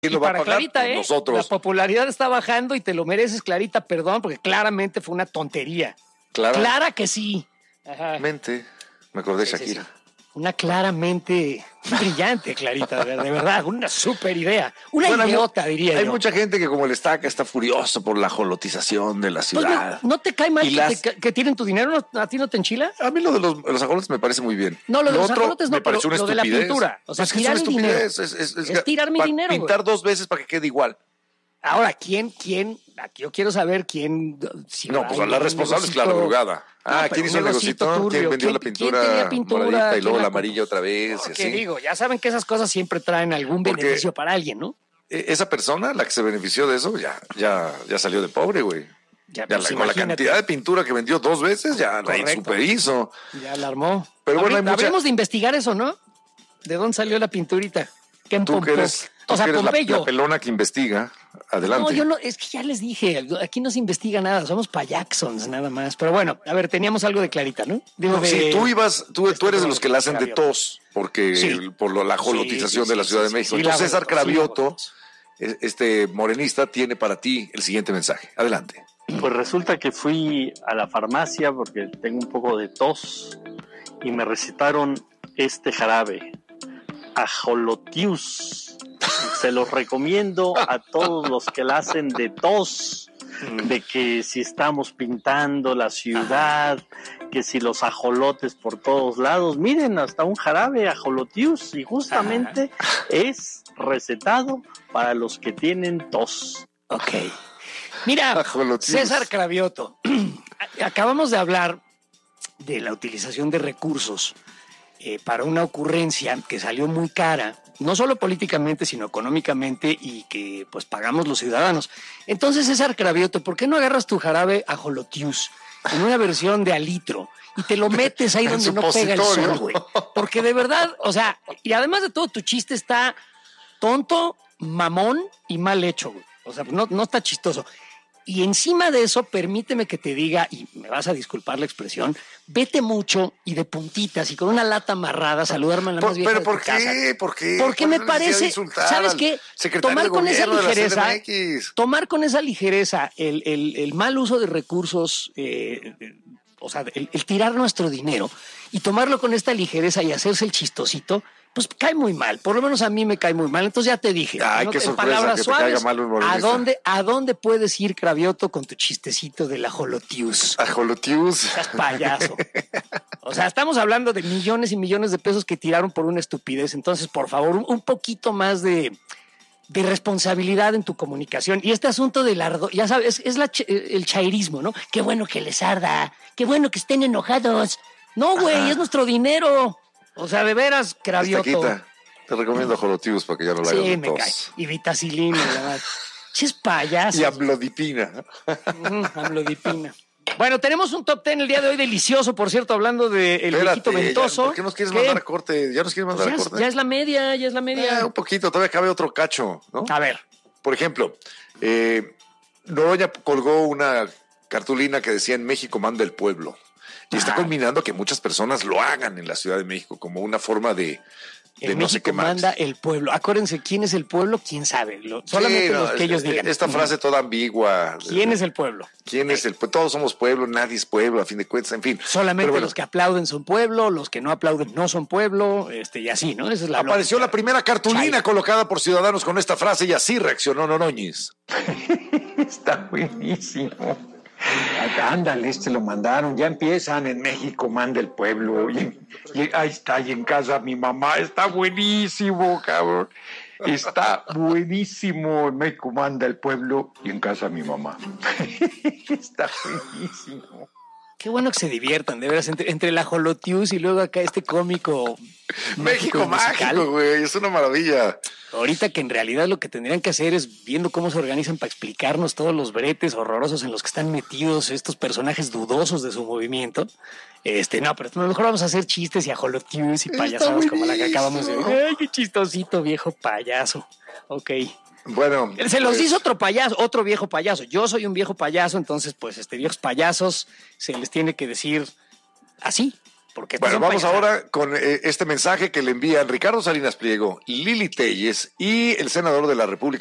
¿Quién lo va a pagar? Clarita, Nosotros. La popularidad está bajando y te lo mereces, Clarita, perdón, porque claramente fue una tontería. Clara que sí. Ajá. Mente. Me acordé de Shakira. Sí. Una claramente brillante, Clarita, de verdad, una súper idea. Una idiota, diría yo. Hay mucha gente que como el Estaca está furioso por la ajolotización de la ciudad. Pues ¿no te cae mal que tiren tu dinero? ¿A ti no te enchila? A mí lo de los ajolotes me parece muy bien. No, lo de los otro ajolotes no, me parece una lo de la pintura. O sea, es que es una estupidez. Es tirar mi dinero. Pintar 2 veces para que quede igual. Ahora, ¿quién? Aquí yo quiero saber quién. Si no, pues la responsable es Clara Brugada. ¿Quién hizo el negocito? ¿Quién vendió la pintura moradita y luego la amarilla otra vez? ¿Qué digo? Ya saben que esas cosas siempre traen algún beneficio para alguien, ¿no? Esa persona, la que se benefició de eso, ya salió de pobre, güey. Con la cantidad de pintura que vendió 2 veces, ya la superhizo. Ya la armó. Pero bueno, habríamos de investigar eso, ¿no? ¿De dónde salió la pinturita? Tú que eres la pelona que investiga. Adelante. No, yo no, es que ya les dije, aquí no se investiga nada, somos payaxons nada más. Pero bueno, a ver, teníamos algo de Clarita, ¿no? Sí, tú eres de los que la hacen de tos, porque por la ajolotización de la Ciudad de México. Entonces César Cravioto, este morenista, tiene para ti el siguiente mensaje. Adelante. Pues resulta que fui a la farmacia porque tengo un poco de tos y me recetaron este jarabe, Ajolotius. Se los recomiendo a todos los que la hacen de tos, de que si estamos pintando la ciudad, que si los ajolotes por todos lados, miren, hasta un jarabe Ajolotius, y justamente es recetado para los que tienen tos. Ok. Mira, César Cravioto, acabamos de hablar de la utilización de recursos para una ocurrencia que salió muy cara, no solo políticamente, sino económicamente, y que pues pagamos los ciudadanos. Entonces, César Cravioto, ¿por qué no agarras tu jarabe Ajolotius en una versión de alitro y te lo metes ahí donde no pega el sol, güey? Porque de verdad, o sea, y además de todo, tu chiste está tonto, mamón y mal hecho, güey. O sea, no está chistoso. Y encima de eso, permíteme que te diga, y me vas a disculpar la expresión, vete mucho y de puntitas y con una lata amarrada, saludarme a la más vieja ¿Pero de tu por casa. qué? ¿Por qué? Porque me parece, ¿sabes qué? Tomar con esa ligereza el mal uso de recursos, o sea, el tirar nuestro dinero y tomarlo con esta ligereza y hacerse el chistosito, pues cae muy mal. Por lo menos a mí me cae muy mal. Entonces ya te dije, qué sorpresa, palabras que suaves, te caiga mal un morenista. ¿a dónde puedes ir, Cravioto, con tu chistecito del Ajolotius? Ajolotius. Estás payaso. O sea, estamos hablando de millones y millones de pesos que tiraron por una estupidez. Entonces, por favor, un poquito más de responsabilidad en tu comunicación. Y este asunto del ardo, ya sabes, es el chairismo, ¿no? Qué bueno que les arda, qué bueno que estén enojados. No, güey, es nuestro dinero. O sea, de veras, Cravioto. Te recomiendo Ajolotius para que ya no la hagas de tos. Cae. Y vitacilina, la verdad. Ches payaso. Y amlodipina. Amlodipina. Bueno, tenemos un top 10 el día de hoy delicioso, por cierto, hablando del viejito ventoso. ¿Por qué nos quieres mandar a corte? ¿Ya nos quieres mandar a corte? Ya es la media. Un poquito, todavía cabe otro cacho, ¿no? A ver. Por ejemplo, Noroña colgó una cartulina que decía: en México manda el pueblo. Y está combinando que muchas personas lo hagan en la Ciudad de México como una forma de no sé qué más. Manda el pueblo. Acuérdense, ¿quién es el pueblo? ¿Quién sabe? Solamente los que ellos digan. Esta frase toda ambigua. ¿Quién es el pueblo? ¿Quién es el pueblo? Todos somos pueblo, nadie es pueblo, a fin de cuentas, en fin. Solamente los que aplauden son pueblo, los que no aplauden no son pueblo, y así, ¿no? Esa es la Apareció la primera cartulina colocada por ciudadanos con esta frase y así reaccionó Noroñis. Está buenísimo. Ándale, lo mandaron, ya empiezan, en México manda el pueblo, y ahí está, y en casa mi mamá, está buenísimo, cabrón, está buenísimo, en México manda el pueblo, y en casa mi mamá, está buenísimo. Qué bueno que se diviertan, de veras, entre el Ajolotius y luego acá este cómico. México mágico, güey, es una maravilla. Ahorita que en realidad lo que tendrían que hacer es viendo cómo se organizan para explicarnos todos los bretes horrorosos en los que están metidos estos personajes dudosos de su movimiento. No, pero mejor vamos a hacer chistes y Ajolotius y payasadas como la que acabamos de ver. Ay, qué chistosito, viejo payaso. Ok. Bueno, se los dice otro viejo payaso. Yo soy un viejo payaso, entonces, pues, viejos payasos se les tiene que decir así. Porque bueno, vamos ahora con este mensaje que le envían Ricardo Salinas Pliego, Lili Telles y el senador de la República